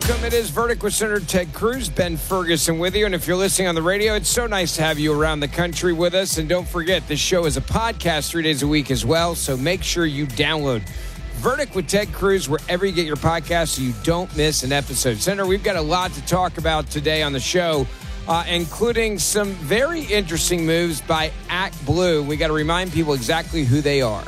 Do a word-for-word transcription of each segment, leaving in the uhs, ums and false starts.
Welcome. It is Verdict with Senator Ted Cruz, Ben Ferguson with you. And if you're listening on the radio, it's so nice to have you around the country with us. And don't forget, this show is a podcast three days a week as well. So make sure you download Verdict with Ted Cruz wherever you get your podcast so you don't miss an episode. Senator, we've got a lot to talk about today on the show, uh, including some very interesting moves by ActBlue. We got to remind people exactly who they are.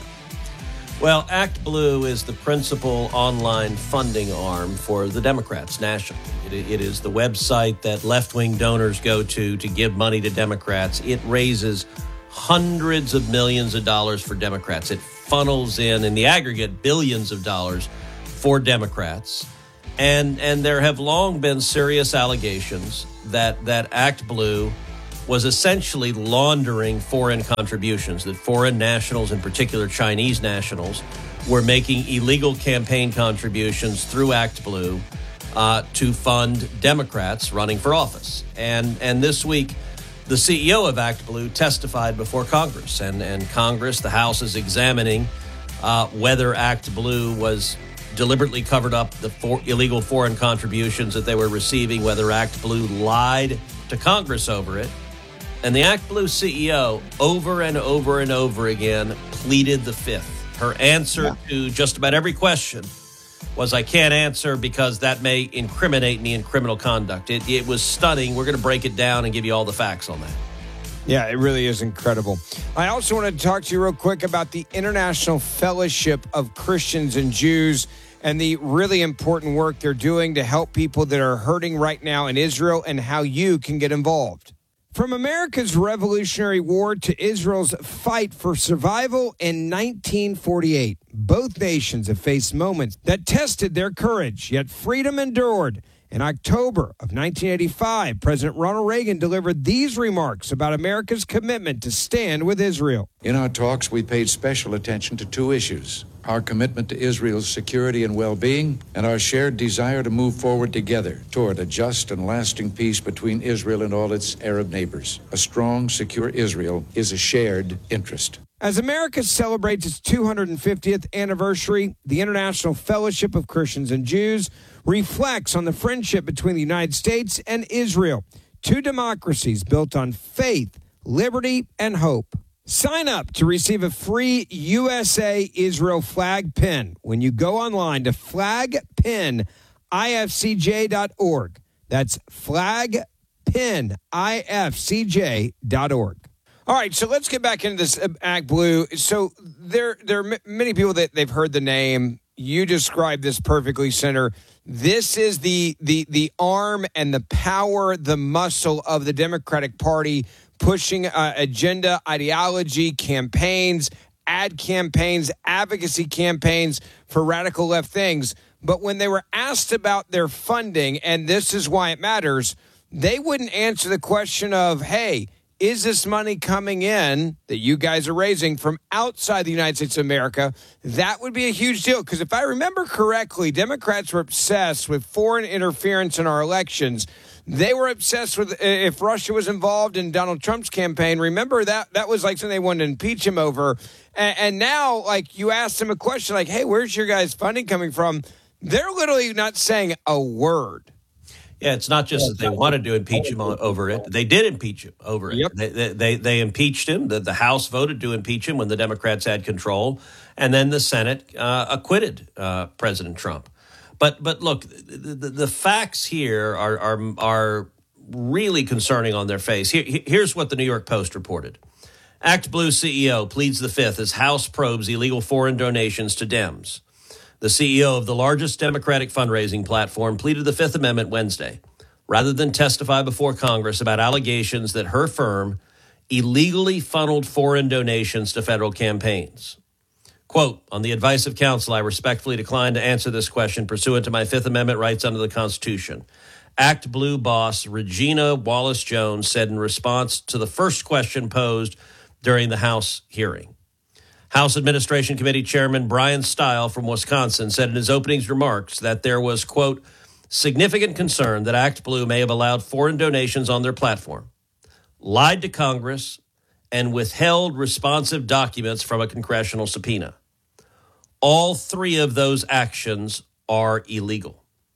Well, ActBlue is the principal online funding arm for the Democrats nationally. It, it is the website that left-wing donors go to to give money to Democrats. It raises hundreds of millions of dollars for Democrats. It funnels in, in the aggregate, billions of dollars for Democrats. And and there have long been serious allegations that, that ActBlue was essentially laundering foreign contributions, that foreign nationals, in particular Chinese nationals, were making illegal campaign contributions through ActBlue uh, to fund Democrats running for office. And and this week, the C E O of ActBlue testified before Congress, and, and Congress, the House, is examining uh, whether ActBlue was deliberately covered up the for illegal foreign contributions that they were receiving, whether ActBlue lied to Congress over it. And the ActBlue C E O, over and over and over again, pleaded the fifth. Her answer yeah. to just about every question was, I can't answer because that may incriminate me in criminal conduct. It, it was stunning. We're going to break it down and give you all the facts on that. Yeah, it really is incredible. I also wanted to talk to you real quick about the International Fellowship of Christians and Jews and the really important work they're doing to help people that are hurting right now in Israel and how you can get involved. From America's Revolutionary War to Israel's fight for survival in nineteen forty-eight, both nations have faced moments that tested their courage, yet freedom endured. In October of nineteen eighty-five, President Ronald Reagan delivered these remarks about America's commitment to stand with Israel. In our talks, we paid special attention to two issues: our commitment to Israel's security and well-being, and our shared desire to move forward together toward a just and lasting peace between Israel and all its Arab neighbors. A strong, secure Israel is a shared interest. As America celebrates its two hundred fiftieth anniversary, the International Fellowship of Christians and Jews reflects on the friendship between the United States and Israel, two democracies built on faith, liberty, and hope. Sign up to receive a free U S A Israel flag pin when you go online to flag pin I F C J dot org. That's flag pin I F C J dot org. All right, so let's get back into this ActBlue. So there, there are many people that they've heard the name. You described this perfectly, Senator. This is the the the arm and the power, the muscle of the Democratic Party, pushing uh, agenda, ideology, campaigns, ad campaigns, advocacy campaigns for radical left things. But when they were asked about their funding, and this is why it matters, they wouldn't answer the question of, hey, is this money coming in that you guys are raising from outside the United States of America? That would be a huge deal. Because if I remember correctly, Democrats were obsessed with foreign interference in our elections. They were obsessed with if Russia was involved in Donald Trump's campaign. Remember that that was like something they wanted to impeach him over. And, and now, like, you asked them a question like, hey, where's your guys' funding coming from? They're literally not saying a word. Yeah, it's not just that they wanted to impeach him over it. They did impeach him over it. Yep. They, they, they, they impeached him. The, the House voted to impeach him when the Democrats had control. And then the Senate uh, acquitted uh, President Trump. But but look, the, the, the facts here are, are, are really concerning on their face. Here, here's what the New York Post reported. ActBlue C E O pleads the fifth as House probes illegal foreign donations to Dems. The C E O of the largest Democratic fundraising platform pleaded the Fifth Amendment Wednesday, rather than testify before Congress about allegations that her firm illegally funneled foreign donations to federal campaigns. Quote, on the advice of counsel, I respectfully decline to answer this question pursuant to my Fifth Amendment rights under the Constitution. ActBlue boss Regina Wallace-Jones said in response to the first question posed during the House hearing. House Administration Committee Chairman Brian Stile from Wisconsin said in his opening remarks that there was, quote, significant concern that ActBlue may have allowed foreign donations on their platform, lied to Congress, and withheld responsive documents from a congressional subpoena. All three of those actions are illegal.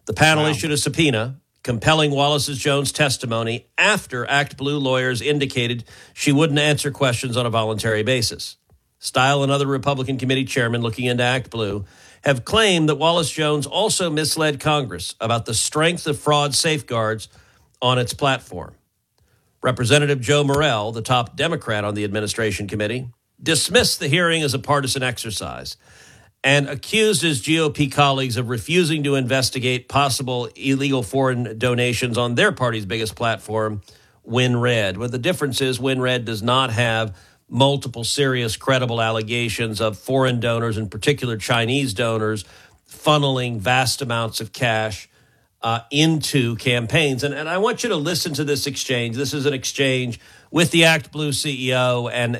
The panel Wow. issued a subpoena compelling Wallace's Jones testimony after Act Blue lawyers indicated she wouldn't answer questions on a voluntary basis. Stile and other Republican committee chairmen looking into Act Blue have claimed that Wallace Jones also misled Congress about the strength of fraud safeguards on its platform. Representative Joe Morell, the top Democrat on the administration committee, dismissed the hearing as a partisan exercise and accused his G O P colleagues of refusing to investigate possible illegal foreign donations on their party's biggest platform, WinRed. Well, the difference is WinRed does not have multiple serious, credible allegations of foreign donors, in particular Chinese donors, funneling vast amounts of cash uh, into campaigns. And, and I want you to listen to this exchange. This is an exchange with the Act Blue C E O and